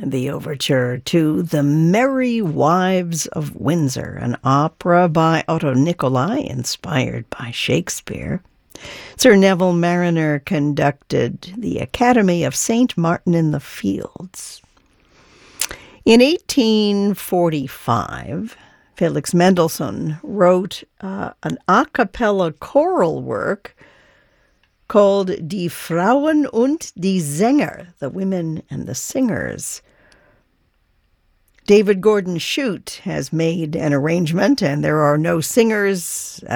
the overture to The Merry Wives of Windsor, an opera by Otto Nicolai inspired by Shakespeare. Sir Neville Marriner conducted the Academy of St. Martin in the Fields. In 1845, Felix Mendelssohn wrote an a cappella choral work called Die Frauen und die Sänger, the Women and the Singers. David Gordon Shute has made an arrangement, and there are no singers